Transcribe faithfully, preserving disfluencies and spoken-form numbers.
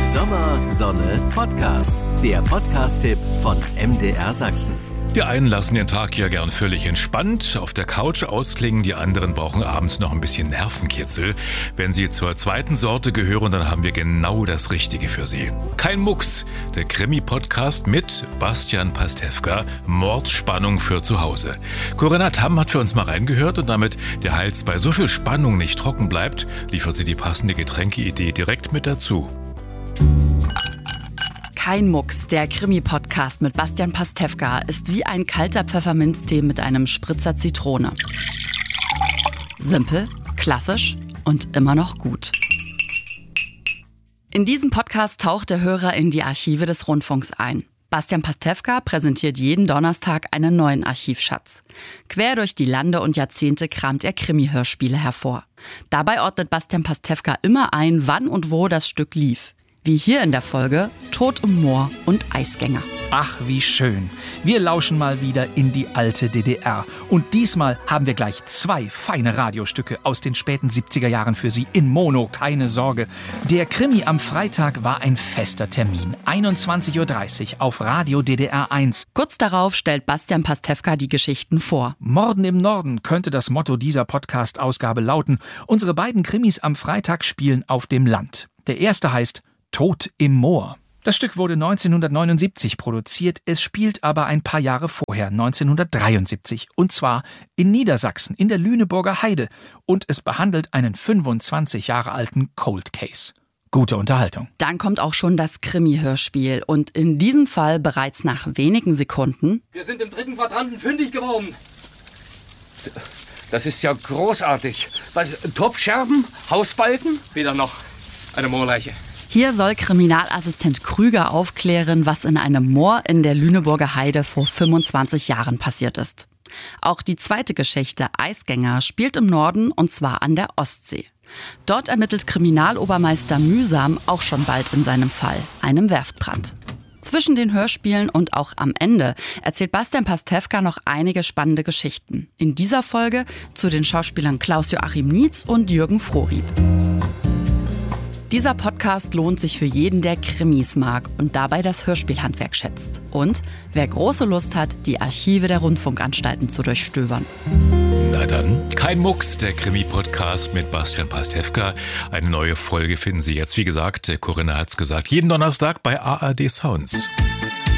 Sommer, Sonne, Podcast. Der Podcast-Tipp von M D R Sachsen. Die einen lassen den Tag ja gern völlig entspannt auf der Couch ausklingen, die anderen brauchen abends noch ein bisschen Nervenkitzel. Wenn sie zur zweiten Sorte gehören, dann haben wir genau das Richtige für sie. Kein Mucks, der Krimi-Podcast mit Bastian Pastewka, Mordspannung für zu Hause. Corinna Tamm hat für uns mal reingehört und damit der Hals bei so viel Spannung nicht trocken bleibt, liefert sie die passende Getränkeidee direkt mit dazu. Kein Mucks, der Krimi-Podcast mit Bastian Pastewka ist wie ein kalter Pfefferminztee mit einem Spritzer Zitrone. Simpel, klassisch und immer noch gut. In diesem Podcast taucht der Hörer in die Archive des Rundfunks ein. Bastian Pastewka präsentiert jeden Donnerstag einen neuen Archivschatz. Quer durch die Lande und Jahrzehnte kramt er Krimi-Hörspiele hervor. Dabei ordnet Bastian Pastewka immer ein, wann und wo das Stück lief. Wie hier in der Folge Tod im Moor und Eisgänger. Ach, wie schön. Wir lauschen mal wieder in die alte D D R. Und diesmal haben wir gleich zwei feine Radiostücke aus den späten siebziger Jahren für Sie in Mono, keine Sorge. Der Krimi am Freitag war ein fester Termin. einundzwanzig Uhr dreißig auf Radio D D R eins. Kurz darauf stellt Bastian Pastewka die Geschichten vor. Morden im Norden könnte das Motto dieser Podcast-Ausgabe lauten. Unsere beiden Krimis am Freitag spielen auf dem Land. Der erste heißt Tod im Moor. Das Stück wurde neunzehnhundertneunundsiebzig produziert, es spielt aber ein paar Jahre vorher, neunzehnhundertdreiundsiebzig, und zwar in Niedersachsen, in der Lüneburger Heide, und es behandelt einen fünfundzwanzig Jahre alten Cold Case. Gute Unterhaltung. Dann kommt auch schon das Krimi-Hörspiel und in diesem Fall bereits nach wenigen Sekunden. Wir sind im dritten Quadranten fündig geworden. Das ist ja großartig. Was, Topfscherben? Hausbalken? Weder noch. Eine Moorleiche. Hier soll Kriminalassistent Krüger aufklären, was in einem Moor in der Lüneburger Heide vor fünfundzwanzig Jahren passiert ist. Auch die zweite Geschichte, Eisgänger, spielt im Norden und zwar an der Ostsee. Dort ermittelt Kriminalobermeister Mühsam auch schon bald in seinem Fall, einem Werftbrand. Zwischen den Hörspielen und auch am Ende erzählt Bastian Pastewka noch einige spannende Geschichten. In dieser Folge zu den Schauspielern Klaus-Joachim Nietz und Jürgen Frohrieb. Dieser Podcast lohnt sich für jeden, der Krimis mag und dabei das Hörspielhandwerk schätzt. Und wer große Lust hat, die Archive der Rundfunkanstalten zu durchstöbern. Na dann, kein Mucks, der Krimi-Podcast mit Bastian Pastewka. Eine neue Folge finden Sie jetzt, wie gesagt, Corinna hat's gesagt, jeden Donnerstag bei A R D Sounds.